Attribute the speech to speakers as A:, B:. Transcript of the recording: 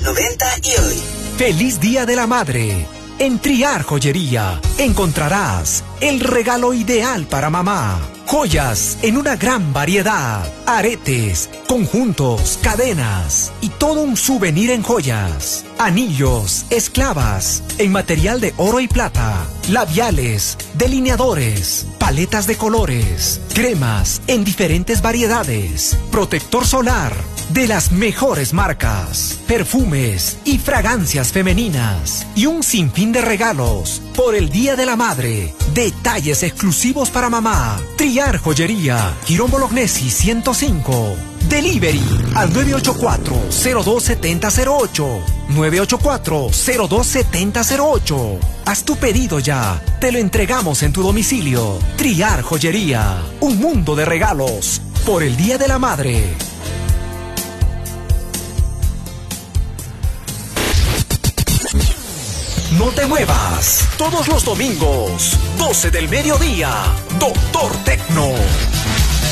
A: 90 y hoy.
B: ¡Feliz Día de la Madre! En Triar Joyería encontrarás el regalo ideal para mamá. Joyas en una gran variedad, aretes, conjuntos, cadenas y todo un souvenir en joyas. Anillos, esclavas, en material de oro y plata, labiales, delineadores, paletas de colores, cremas en diferentes variedades, protector solar de las mejores marcas, perfumes y fragancias femeninas y un sinfín de regalos por el Día de la Madre. Detalles exclusivos para mamá. Triar Joyería, Quirón Bolognesi 105. Delivery al 984-027008. 984-027008. Haz tu pedido ya. Te lo entregamos en tu domicilio. Triar Joyería. Un mundo de regalos por el Día de la Madre. No te muevas. Todos los domingos, 12 del mediodía, Doctor Tecno.